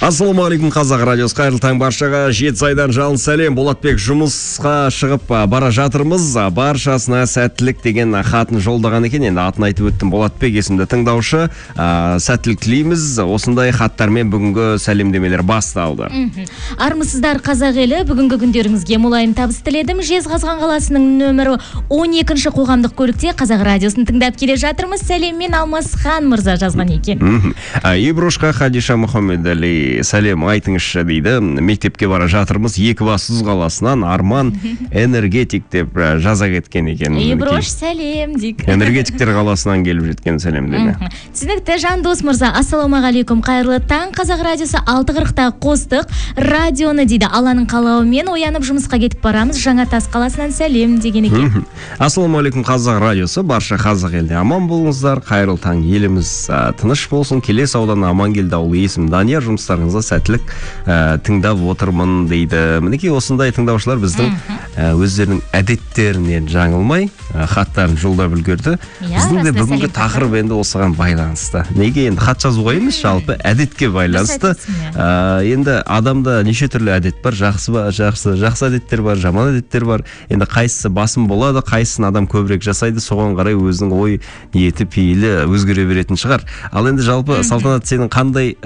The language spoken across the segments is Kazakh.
Ассалаумағалейкум, қазақ радиосы, қайырлы таң баршаға. Жетісайдан жалын сәлем. Болатбек, жұмысқа шығып бара жатырмыз. Баршасына сәттілік деген хатын жолдаған екен. Енді атын айтып өттім. Болатбек есімді тыңдаушы. Сәттілік тілейміз. Осындай хаттармен бүгінгі сәлемдемелер басталды. Армысыздар қазақ елі, бүгінгі күндеріңізге молайым табыс тіледім. Жезқазған қаласының нөмірі 12-ші қоғамдық көлікте қазақ радиосын тыңдап келе жатырмыз. Сәлеммен Алмасхан мырза жазған екен. Ибрушқа Хадиша Мұхаммедәли сәлем айтыңызшы дейді. Мектепке бара жатырмыз. Екібастұз қаласынан Арман энергетик деп жаза кеткен екен. Ибруш сәлем дейік. Энергетиктер қаласынан келіп жеткен сәлемдеме. Түсінікті Жандос мырза, ассалаумағалейкум, қайырлы таң. Қазақ радиосы 6:40-та қостық радионы дейді. Алланың қалауымен оянып жұмысқа кетіп барамыз. Жаңатас қаласынан сәлем деген екен. Ассалаумағалейкум, қазақ радиосы, барша қазақ елде аман болыңыздар. Қайырлы таң, еліміз тыныш болсын. Келес ауданы Амангелді ауылы, есім Данияр, жұмыстарыңызға сәттілік тыңдап отырмын дейді. Мінекей осындай тыңдаушылар біздің өздерінің әдеттерінен жаңылмай хаттарын жолдап үлгерді. Біздің де бүгінгі тақырып енді осыған байланысты. Неге енді хат жазуға емес, жалпы әдетке байланысты. Енді адамда неше түрлі әдет бар, жақсы әдеттер бар, жаман әдеттер бар. Енді қайсысы басым болады, қайсысын адам көбірек жасайды, соған қарай өзінің ой ниеті, пейілі өзгере беретін шығар. Ал енді жалпы Салтанат, сенің қандай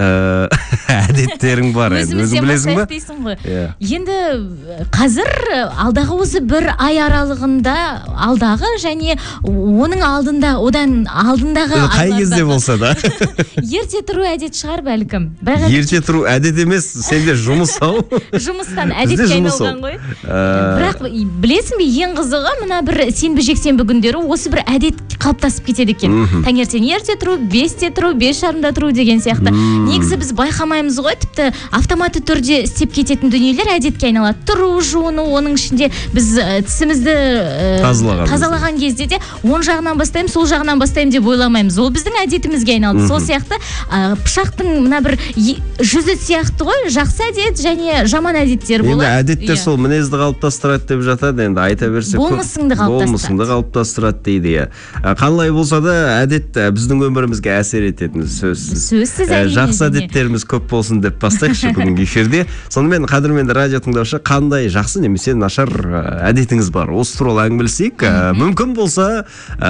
әдеттерің бар? Өзің білесің ба? Енді қазір алдағы осы бір ай аралығында, алдағы және оның алдында, одан алдындағы қай кезде болса да ерте тұру әдет шығар бәлкім. Ерте тұру әдет емес, сенде жұмыс ау. Жұмыстан әдетке айналған ғой. Бірақ білесің бе, ең қызығы мына бір сенбі жексенбі күндері осы бір әдет қалыптасып кетеді екен. Таңертең ерте тұру, 5-те тұру, 5:30-да тұру деген сияқты. Негізі біз байқамаймыз ғой, тіпті автоматты түрде істеп кететін дүниелер әдетке айналады. Тұру, жуыну, оның ішінде біз тісімізді тазалаған кезде де оң жағынан бастаймыз, сол жағынан бастаймыз деп ойламаймыз. Ол біздің әдетімізге айналды. Сол сияқты пышақтың мына бір жүзі сияқты ғой, жақсы әдет және жаман әдеттер болады. Енді әдеттер сол мінезді қалыптастырады деп жатады, енді айта берсек болмысыңды қалыптастырады дейді. Қалай болса да әдет біздің өмірімізге әсер ететін сөзсіз. Жақсы әдеттеріміз көп болсын деп бастайықшы бүгінгі эфирде. Сонымен қадірменді радио тыңдаушы, қандай жақсы немесе нашар әдетіңіз бар? Осы туралы әңгімелесейік. Мүмкін болса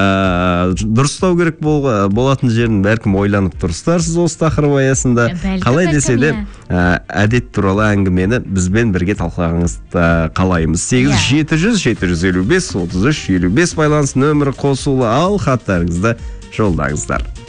дұрыстау керек болатын жерін бәлкім ойланып тұрсыздарсыз осы тақырып аясында. Қалай десе де әдет туралы әңгімені бізбен бірге талқылағаныңызды қалаймыз. 8-700-755-33-55 байланыс нөмірі қосулы, ал хаттарыңызды жолдаңыздар.